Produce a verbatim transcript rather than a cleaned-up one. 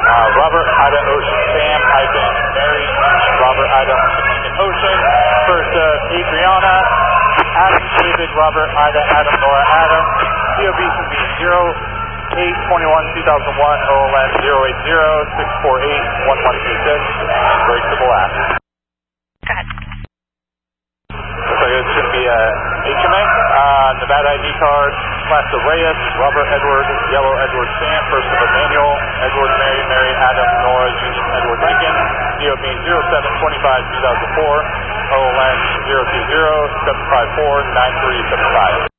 Uh, Robert Ida Ocean Sam hyphen Mary Robert Ida Ocean. First uh, Adriana Adam David Robert Ida Adam Nora Adam. C O B can be zero eight twenty-one two thousand one O L N zero eight zero six four eight one one two six. Break to the last. Looks like it's going to be a H M A. Uh, Nevada I D card, class of Reyes, Robert Edward, Yellow Edward Sam, first of Emmanuel, Edward Mary, Mary Adam, Nora, Union Edward Lincoln, C O B zero seven twenty-five two thousand four, O L N zero two zero seven five four nine three seven five.